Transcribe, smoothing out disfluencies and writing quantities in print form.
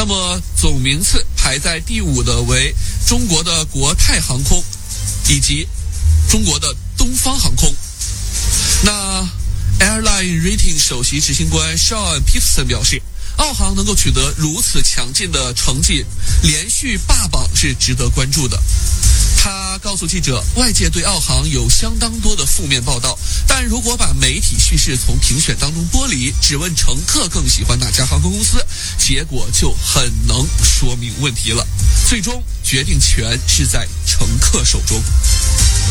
那么总名次排在第5的为中国的国泰航空以及中国的东方航空。那 Airline Rating 首席执行官 Sean Peterson 表示，澳航能够取得如此强劲的成绩，连续霸榜是值得关注的。他告诉记者，外界对澳航有相当多的负面报道，但如果把媒体叙事从评选当中剥离，只问乘客更喜欢哪家航空公司，结果就很能说明问题了。最终决定权是在乘客手中。